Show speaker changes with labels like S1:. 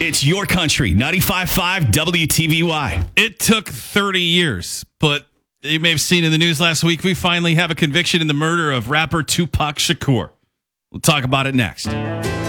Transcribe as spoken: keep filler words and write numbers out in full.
S1: It's your country, ninety-five point five W T V Y.
S2: It took thirty years, but you may have seen in the news last week, we finally have a conviction in the murder of rapper Tupac Shakur. We'll talk about it next.